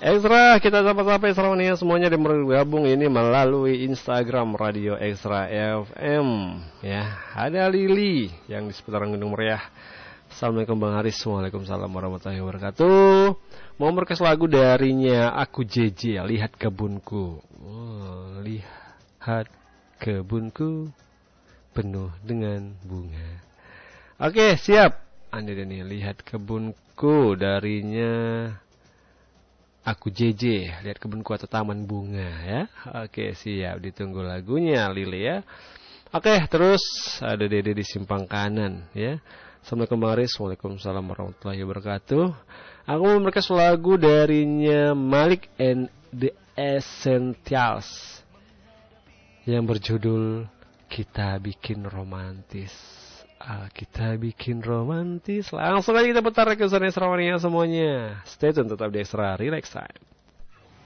Ekstra, kita sampai semuanya yang bergabung ini melalui Instagram Radio Ekstra FM. Ya, ada Lili yang di seputaran Gunung Meriah. Assalamualaikum Bang Haris. Waalaikumsalam warahmatullahi wabarakatuh. Mau merequest lagu darinya Aku JJ, Lihat Kebunku. Oh, lihat kebunku penuh dengan bunga. Oke, siap. Anda nih, Lihat Kebunku darinya Aku JJ, Lihat Kebunku atau Taman Bunga ya. Oke, siap, ditunggu lagunya Lili ya. Oke, terus ada Dede di Simpang Kanan ya. Assalamualaikum Bang Haris. Waalaikumsalam warahmatullahi wabarakatuh. Aku mau merequest lagu darinya Malik and the Essentials yang berjudul Kita Bikin Romantis. Kita bikin romantis. Langsung aja kita putar requestan Extra Mania semuanya. Stay tune tetap di Extra Relax Time.